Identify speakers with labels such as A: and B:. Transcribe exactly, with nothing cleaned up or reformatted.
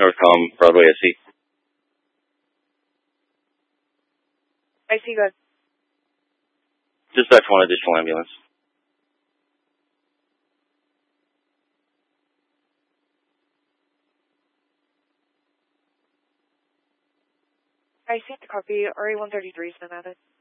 A: Northcom, Broadway, I C.
B: I see, good.
A: Dispatch one additional ambulance.
B: I see the copy. R A one thirty-three is been added.